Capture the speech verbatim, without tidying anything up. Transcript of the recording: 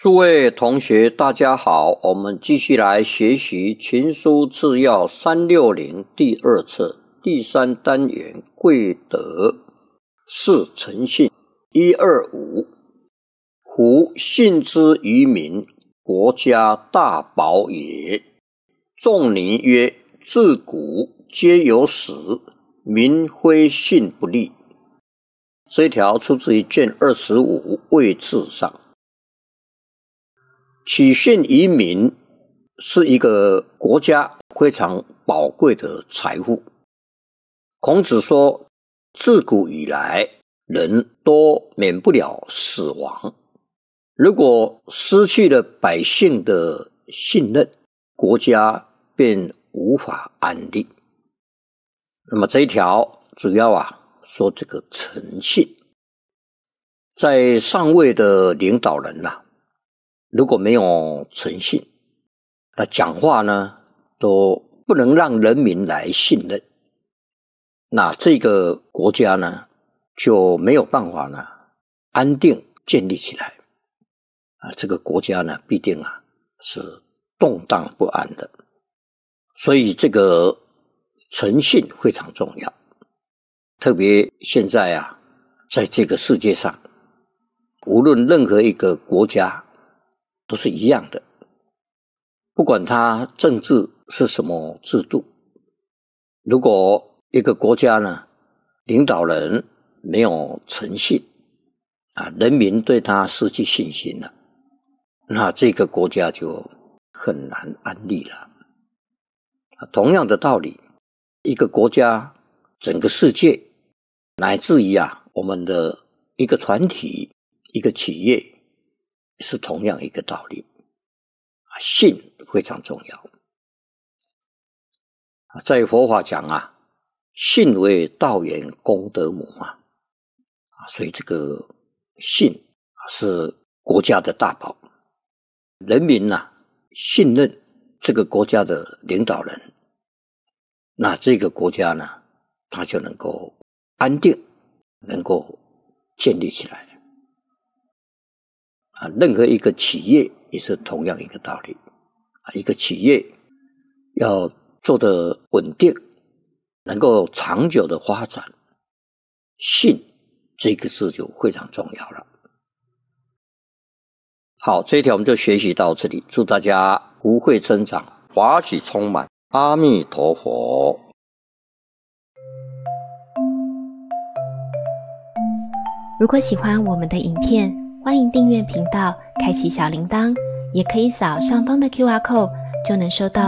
诸位同学大家好，我们继续来学习群书治要三六零第二册第三单元贵德是诚信。一二五，夫信之于民，国家大宝也。仲尼曰：自古皆有史，民非信不立。这一条出自于卷二十五位志上。取信于民是一个国家非常宝贵的财富。孔子说，自古以来人都免不了死亡，如果失去了百姓的信任，国家便无法安定。那么这一条主要啊说这个诚信，在上位的领导人啊如果没有诚信，那讲话呢都不能让人民来信任，那这个国家呢就没有办法呢安定建立起来啊，这个国家呢必定啊是动荡不安的。所以这个诚信非常重要，特别现在啊在这个世界上，无论任何一个国家都是一样的，不管它政治是什么制度，如果一个国家呢领导人没有诚信啊，人民对他失去信心了，那这个国家就很难安立了。同样的道理，一个国家、整个世界，乃至于啊我们的一个团体、一个企业，是同样一个道理。信非常重要。在佛法讲啊，信为道源功德母啊，所以这个信是国家的大宝。人民啊信任这个国家的领导人，那这个国家呢它就能够安定，能够建立起来。啊，任何一个企业也是同样一个道理啊，一个企业要做得稳定，能够长久的发展，信这个字就非常重要了。好，这一条我们就学习到这里，祝大家福慧增长，法喜充满，阿弥陀佛。 如果喜欢我们的影片，欢迎订阅频道，开启小铃铛，也可以扫上方的 Q R code， 就能收到